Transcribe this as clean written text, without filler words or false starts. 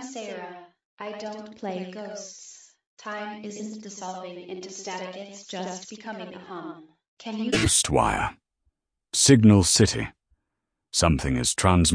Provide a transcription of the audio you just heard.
I'm Sarah. I don't play ghosts. Time isn't dissolving into static, it's just becoming a hum. Can you... Ghostwire. Signal City. Something is transmitted.